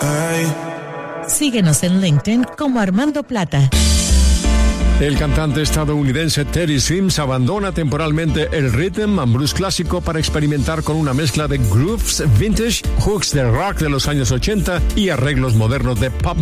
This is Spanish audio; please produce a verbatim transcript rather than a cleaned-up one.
Ay. Síguenos en LinkedIn como Armando Plata. El cantante estadounidense Teddy Swims abandona temporalmente el rhythm and blues clásico para experimentar con una mezcla de grooves vintage, hooks de rock de los años ochenta y arreglos modernos de pop